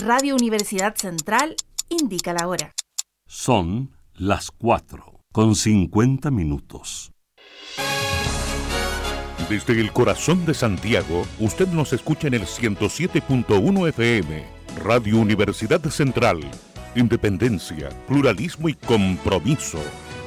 Radio Universidad Central indica la hora. Son las 4:50. Desde el corazón de Santiago, usted nos escucha en el 107.1 FM, Radio Universidad Central. Independencia, pluralismo y compromiso.